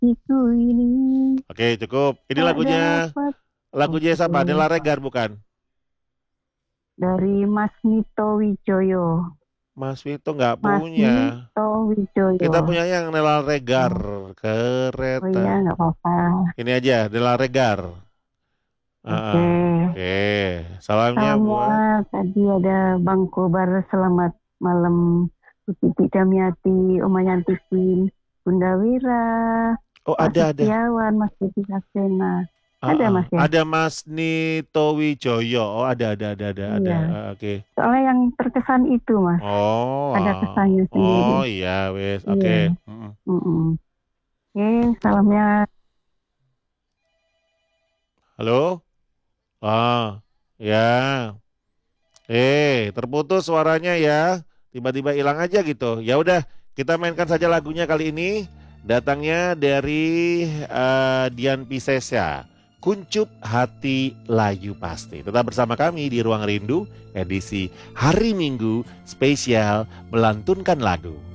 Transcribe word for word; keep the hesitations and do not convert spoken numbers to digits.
hatiku ini Oke, cukup. Ini tak lagunya dapat. lagunya siapa? Oke, Nela Regar bukan? dari Mas Mito Wijoyo. Mas Vito nggak Mas punya. Mito Wijoyo. Kita punya yang Nela Regar. Oh, oh Kereta. iya, nggak apa-apa. Ini aja, Nela Regar. Oke. Ah, oke. Salamnya Salamnya buat. tadi ada Bang Kobar, selamat malam. Bu Titi Damiati, Oma Yantikin, Bunda Wira, Oh, Pak ada ada. Setiawan, Mas Budi Saksena. Ah, Ada ah. Mas ya? Ada Mas Nito Wijoyo. Oh, ada ada ada ada ada. Iya. Ah, oke. Soalnya yang terkesan itu Mas, Oh, ada ah. kesannya sendiri. Oh iya, wes. Oke. Iya. Mm-mm. Mm-mm. Oke, salamnya. Halo? Ah, ya. Eh, terputus suaranya ya. Tiba-tiba hilang aja gitu. Ya udah, kita mainkan saja lagunya kali ini. Datangnya dari eh, Dian Piscesha. Kuncup hati layu pasti. Tetap bersama kami di Ruang Rindu edisi hari Minggu spesial melantunkan lagu.